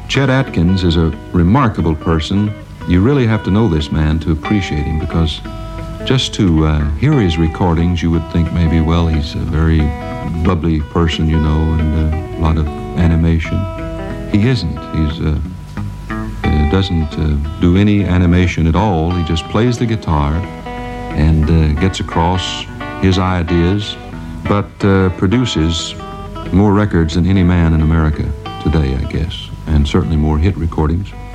Chet Atkins is a remarkable person. You really have to know this man to appreciate him, because just to hear his recordings, you would think maybe, well, he's a very bubbly person, you know, and a lot of animation. He isn't. He doesn't do any animation at all. He just plays the guitar and gets across his ideas, but produces more records than any man in America today, I guess, and certainly more hit recordings.